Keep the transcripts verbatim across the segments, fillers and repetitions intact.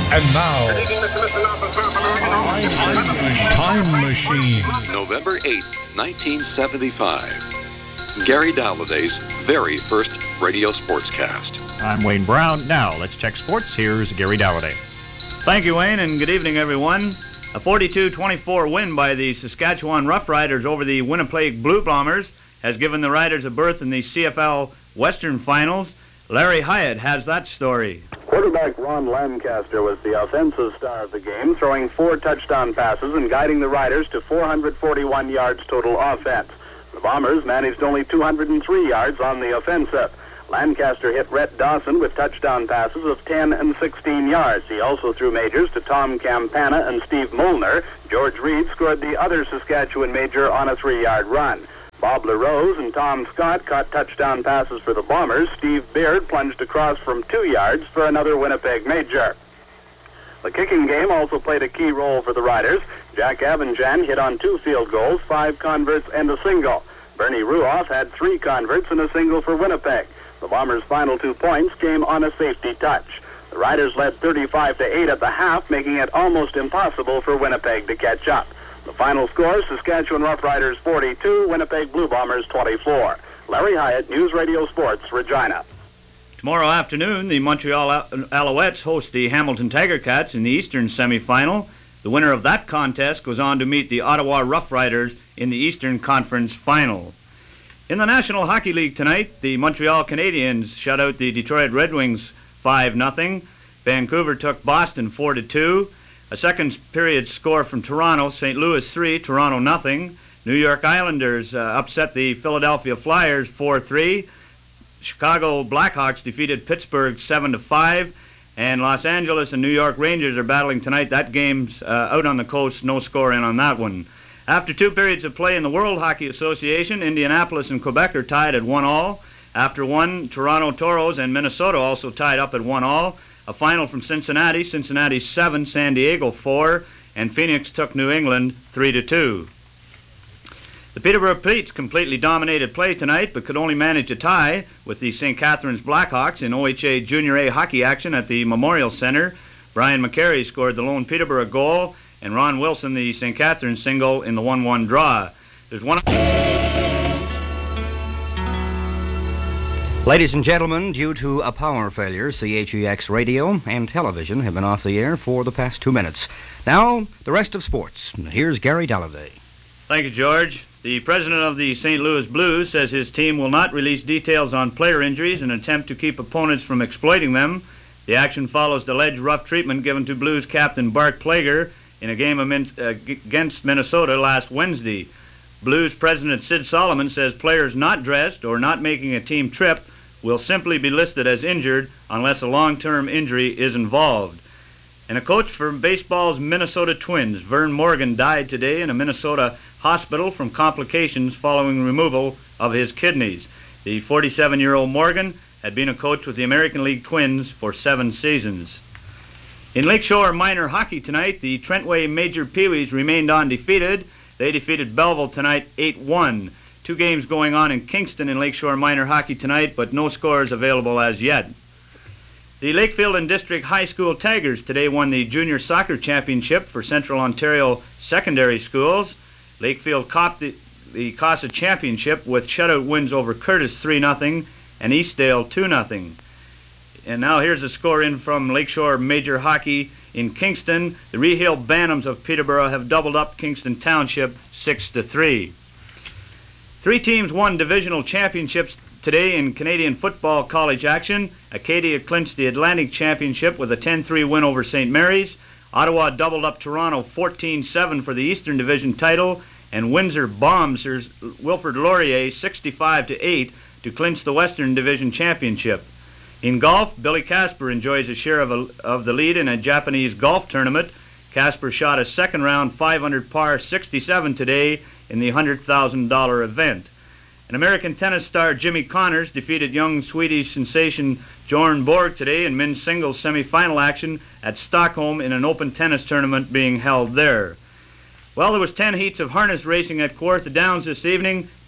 And now, Time Machine. November eighth, nineteen seventy-five. Gary Dolliday's very first radio sportscast. I'm Wayne Brown. Now, let's check sports. Here's Gary Dolladay. Thank you, Wayne, and good evening, everyone. A forty-two twenty-four win by the Saskatchewan Roughriders over the Winnipeg Blue Bombers has given the Riders a berth in the C F L Western Finals. Larry Hyatt has that story. Quarterback Ron Lancaster was the offensive star of the game, throwing four touchdown passes and guiding the Riders to four hundred forty-one yards total offense. The Bombers managed only two hundred three yards on the offensive. Lancaster hit Rhett Dawson with touchdown passes of ten and sixteen yards. He also threw majors to Tom Campana and Steve Molnar. George Reed scored the other Saskatchewan major on a three-yard run. Bob LaRose and Tom Scott caught touchdown passes for the Bombers. Steve Beard plunged across from two yards for another Winnipeg major. The kicking game also played a key role for the Riders. Jack Avanjan hit on two field goals, five converts, and a single. Bernie Ruoff had three converts and a single for Winnipeg. The Bombers' final two points came on a safety touch. The Riders led thirty-five to eight at the half, making it almost impossible for Winnipeg to catch up. The final score, Saskatchewan Roughriders forty-two, Winnipeg Blue Bombers twenty-four. Larry Hyatt, News Radio Sports, Regina. Tomorrow afternoon, the Montreal Al- Alouettes host the Hamilton Tiger Cats in the Eastern semifinal. The winner of that contest goes on to meet the Ottawa Roughriders in the Eastern Conference Final. In the National Hockey League tonight, the Montreal Canadiens shut out the Detroit Red Wings five nothing. Vancouver took Boston four to two. A second period score from Toronto, Saint Louis three, Toronto nothing. New York Islanders uh, upset the Philadelphia Flyers four three. Chicago Blackhawks defeated Pittsburgh seven to five. And Los Angeles and New York Rangers are battling tonight. That game's uh, out on the coast, no score in on that one. After two periods of play in the World Hockey Association, Indianapolis and Quebec are tied at one all. After one, Toronto Toros and Minnesota also tied up at one all. A final from Cincinnati, Cincinnati seven, San Diego four, and Phoenix took New England three to two. The Peterborough Petes completely dominated play tonight, but could only manage a tie with the Saint Catharines Blackhawks in O H A Junior A hockey action at the Memorial Center. Brian McCary scored the lone Peterborough goal, and Ron Wilson the Saint Catharines single in the one one draw. There's one. Ladies and gentlemen, due to a power failure, C H E X radio and television have been off the air for the past two minutes. Now, the rest of sports. Here's Gary Dolladay. Thank you, George. The president of the Saint Louis Blues says his team will not release details on player injuries in an attempt to keep opponents from exploiting them. The action follows the alleged rough treatment given to Blues captain Bart Plager in a game against Minnesota last Wednesday. Blues president Sid Solomon says players not dressed or not making a team trip will simply be listed as injured unless a long-term injury is involved. And a coach for baseball's Minnesota Twins, Vern Morgan, died today in a Minnesota hospital from complications following removal of his kidneys. The forty-seven-year-old Morgan had been a coach with the American League Twins for seven seasons. In Lakeshore Minor Hockey tonight, the Trentway Major Peewees remained undefeated. They defeated Belleville tonight eight one. Two games going on in Kingston in Lakeshore Minor Hockey tonight, but no scores available as yet. The Lakefield and District High School Tigers today won the Junior Soccer Championship for Central Ontario Secondary Schools. Lakefield copped the, the CASA Championship with shutout wins over Curtis three nothing and Eastdale two nothing. And now here's a score in from Lakeshore Major Hockey in Kingston. The Rehill Bantams of Peterborough have doubled up Kingston Township six to three. Three teams won divisional championships today in Canadian football college action. Acadia clinched the Atlantic Championship with a ten three win over Saint Mary's. Ottawa doubled up Toronto fourteen seven for the Eastern Division title, and Windsor bombed Sir Wilfrid Laurier sixty-five to eight to clinch the Western Division Championship. In golf, Billy Casper enjoys a share of, a, of the lead in a Japanese golf tournament. Casper shot a second round five hundred par sixty-seven today in the one hundred thousand dollars event. An American tennis star Jimmy Connors defeated young Swedish sensation Bjorn Borg today in men's singles semi-final action at Stockholm in an open tennis tournament being held there. Well, there was ten heats of harness racing at Kawartha Downs this evening.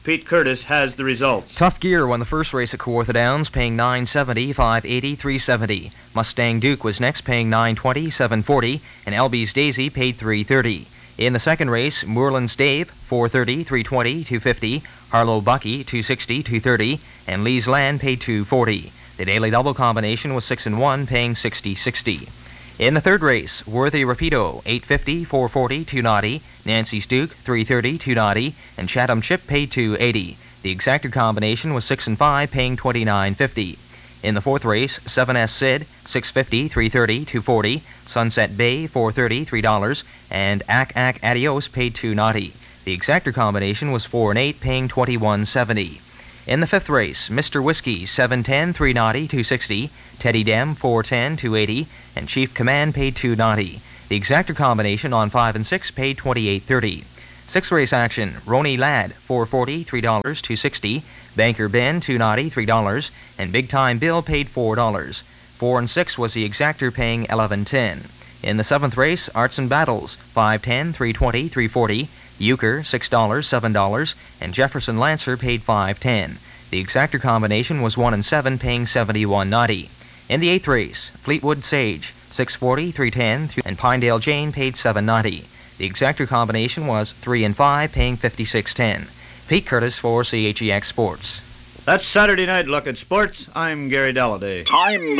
Pete Curtis has the results. Tough Gear won the first race at Kawartha Downs, paying nine seventy, five eighty, three seventy. Mustang Duke was next, paying nine twenty, seven forty, and L B's Daisy paid three thirty. In the second race, Moorland's Dave, four thirty, three twenty, two fifty, Harlow Bucky, two sixty, two thirty, and Lee's Land paid two forty. The daily double combination was six and one, paying sixty sixty. In the third race, Worthy Rapido, eight fifty, four forty, two ninety, Nancy's Duke, three thirty, two ninety, and Chatham Chip paid two eighty. The exacted combination was six and five, paying twenty-nine fifty. In the fourth race, seven S Sid, six fifty, three thirty, two forty, Sunset Bay, four thirty, three dollars, and Ack Ack Adios paid two ninety. The exacted combination was four and eight, paying twenty-one seventy. In the fifth race, Mister Whiskey, seven ten, three ninety, two sixty, Teddy Dem, four ten, two eighty, and Chief Command paid two ninety. The exacted combination on five and six paid twenty-eight thirty. Sixth race action, Roni Ladd, four forty, three dollars, two sixty, Banker Ben, two ninety, three dollars, and Big Time Bill paid four dollars. Four and six was the exactor, paying eleven ten. In the seventh race, Arts and Battles, five ten, three twenty, three forty, Euchre, six dollars, seven dollars, and Jefferson Lancer paid five ten. The exactor combination was one and seven, paying seventy-one ninety. In the eighth race, Fleetwood Sage, six forty, three ten, and Pinedale Jane paid seven ninety. The exactor combination was three and five, paying fifty-six ten. Pete Curtis for C H E X Sports. That's Saturday Night Look at Sports. I'm Gary Dalladay. Time